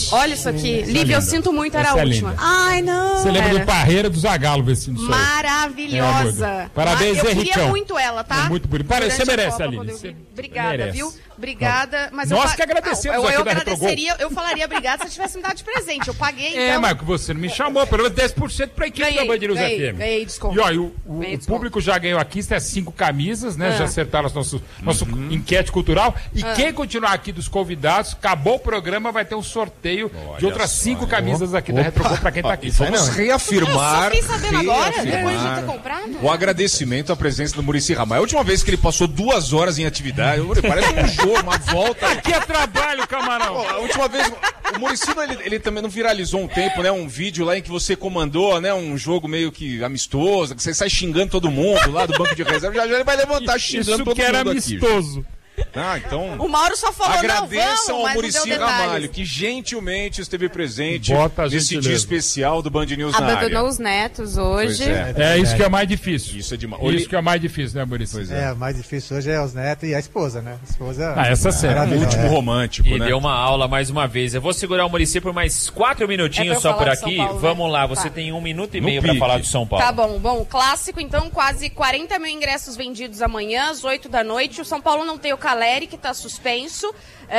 Olha isso aqui. Lívia, eu sinto muito, era a última. Ai, não. Você lembra do Parreira do Zagalo vestindo isso aí? Maravilhosa. Parabéns, Eu Henricão. queria muito ela, tá? É muito bonito. Você merece, Aline. Obrigada, merece. viu? Obrigada. Mas nós que agradecemos aqui da Retrogol. Eu falaria obrigada se eu tivesse me dado de presente. Eu paguei, então... É, mas você não me chamou. Pelo menos 10% pra equipe da Band News FM. Ganhei desconto. E ó, o público já ganhou aqui 5 camisas, né? Já acertaram nossa enquete cultural. E quem continuar aqui dos convidados, acabou o programa, vai ter um sorteio de outras 5 camisas aqui da Retrogol pra quem tá aqui. Vamos reafirmar. Eu só fiquei sabendo agora, depois de ter comprado. O agradecimento à presença do Muricy Ramalho. A última vez que ele passou 2 horas em atividade, parece um jogo, uma volta. Aqui é trabalho, camarão. A última vez, o Muricy, ele também não viralizou um tempo, né? Um vídeo lá em que você comandou, né? Um jogo meio que amistoso, que você sai xingando todo mundo lá do banco de reserva. Já ele vai levantar xingando todo mundo aqui. Isso que era amistoso. Então, o Mauro só falou agradeçam ao Muricy Ramalho, que gentilmente esteve presente nesse dia especial do Band News na área. Abandonou os netos hoje. É isso que é mais difícil. Isso é demais. Isso que é mais difícil, né, Muricy? O mais difícil hoje é os netos e a esposa, né? A esposa. Essa série. O último romântico, e né? deu uma aula mais uma vez. Eu vou segurar o Muricy por mais 4 minutinhos só por aqui. Paulo, vamos lá, você tá. tem 1 minuto e meio pra falar do São Paulo. Tá bom. Bom, clássico, então, quase 40 mil ingressos vendidos amanhã, às 8 da noite. O São Paulo não tem o Caleri, que tá suspenso.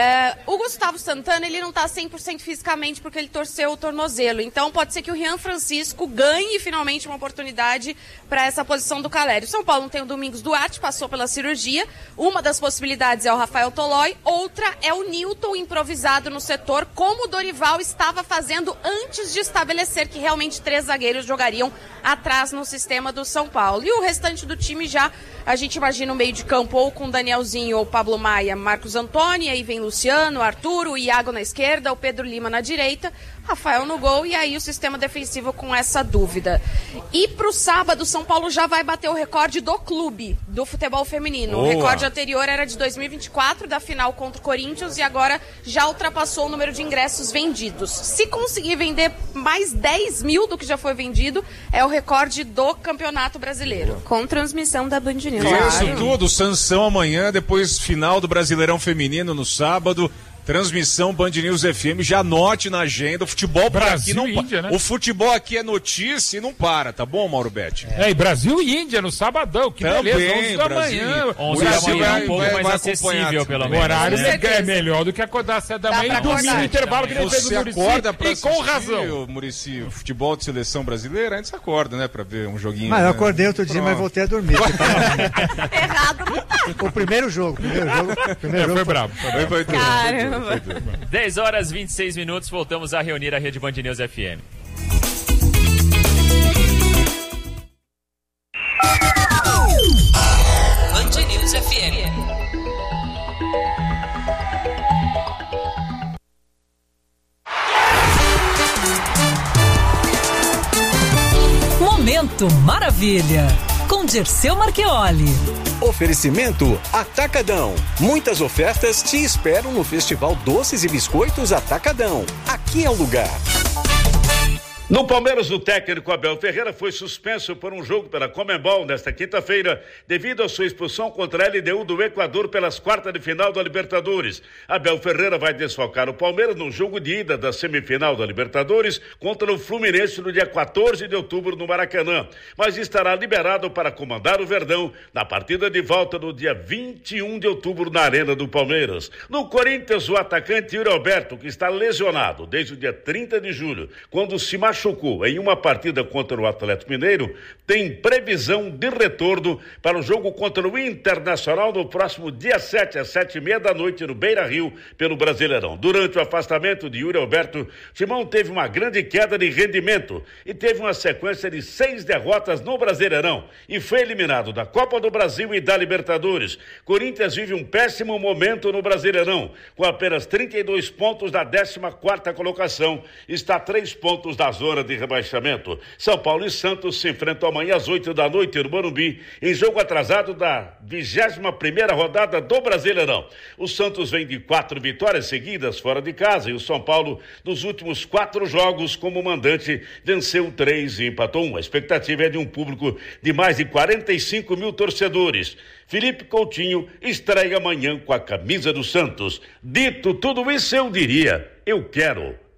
O Gustavo Santana, ele não tá 100% fisicamente porque ele torceu o tornozelo. Então pode ser que o Rian Francisco ganhe finalmente uma oportunidade para essa posição do Caleri. O São Paulo não tem o Domingos Duarte, passou pela cirurgia. Uma das possibilidades é o Rafael Tolói, outra é o Nilton improvisado no setor, como o Dorival estava fazendo antes de estabelecer que realmente 3 zagueiros jogariam atrás no sistema do São Paulo. E o restante do time já, a gente imagina o meio de campo ou com Danielzinho ou Pablo Maia, Marcos Antônio, aí vem Luciano, Arthur, o Iago na esquerda, o Pedro Lima na direita, Rafael no gol e aí o sistema defensivo com essa dúvida. E pro sábado, São Paulo já vai bater o recorde do clube, do futebol feminino. Boa. O recorde anterior era de 2024, da final contra o Corinthians, e agora já ultrapassou o número de ingressos vendidos. Se conseguir vender mais 10 mil do que já foi vendido, é o recorde do Campeonato Brasileiro. Com transmissão da Band News. Isso tudo, sanção amanhã, depois final do Brasileirão Feminino no sábado. Transmissão Band News FM, já anote na agenda. O futebol por aqui não Índia, né? O futebol aqui é notícia e não para, tá bom, Mauro Betti? E Brasil e Índia no sabadão, que também, beleza, 11 da manhã. 11 da manhã é um pouco mais acessível, pelo menos. O horário é melhor do que acordar às 7 da manhã e dormir no intervalo que nem fez o Muricy. Acorda pra e com razão. Muricy, o futebol de seleção brasileira, a gente se acorda, né, pra ver um joguinho. Mas eu acordei outro dia, mas voltei a dormir. Errado não tá. O primeiro jogo Foi bravo. Foi tudo. Caramba. 10 horas 26 minutos, voltamos a reunir a Rede Band News FM. Band News FM. Momento Maravilha, com Dirceu Marchioli. Oferecimento Atacadão. Muitas ofertas te esperam no Festival Doces e Biscoitos Atacadão. Aqui é o lugar. No Palmeiras, o técnico Abel Ferreira foi suspenso por um jogo pela Conmebol nesta quinta-feira, devido à sua expulsão contra a LDU do Equador pelas quartas de final da Libertadores. Abel Ferreira vai desfalcar o Palmeiras no jogo de ida da semifinal da Libertadores contra o Fluminense no dia 14 de outubro no Maracanã, mas estará liberado para comandar o Verdão na partida de volta no dia 21 de outubro na Arena do Palmeiras. No Corinthians, o atacante Yuri Alberto, que está lesionado desde o dia 30 de julho, quando se machucou em uma partida contra o Atlético Mineiro, tem previsão de retorno para o jogo contra o Internacional no próximo dia 7, às 7h30 da noite, no Beira-Rio, pelo Brasileirão. Durante o afastamento de Yuri Alberto, Timão teve uma grande queda de rendimento e teve uma sequência de 6 derrotas no Brasileirão e foi eliminado da Copa do Brasil e da Libertadores. Corinthians vive um péssimo momento no Brasileirão, com apenas 32 pontos da 14ª colocação, está a 3 pontos da zona de rebaixamento. São Paulo e Santos se enfrentam amanhã às 8 da noite no Morumbi, em jogo atrasado da 21ª rodada do Brasileirão. O Santos vem de 4 vitórias seguidas fora de casa e o São Paulo, nos últimos 4 jogos como mandante, venceu 3 e empatou 1. A expectativa é de um público de mais de 45 mil torcedores. Felipe Coutinho estreia amanhã com a camisa do Santos. Dito tudo isso, eu diria, eu quero